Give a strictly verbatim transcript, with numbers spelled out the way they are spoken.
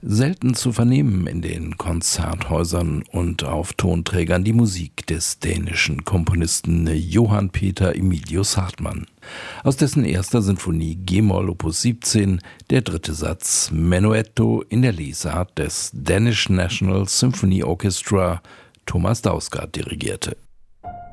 Selten zu vernehmen in den Konzerthäusern und auf Tonträgern die Musik des dänischen Komponisten Johann Peter Emilius Hartmann. Aus dessen erster Sinfonie G-Moll Opus siebzehn der dritte Satz Menuetto in der Lesart des Danish National Symphony Orchestra Thomas Dausgaard dirigierte.